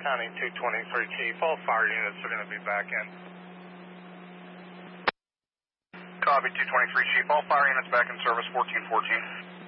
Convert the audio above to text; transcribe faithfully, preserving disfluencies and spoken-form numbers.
County two twenty-three, Chief. All fire units are going to be back in. Copy, two twenty-three, Chief. All fire units back in service, fourteen fourteen.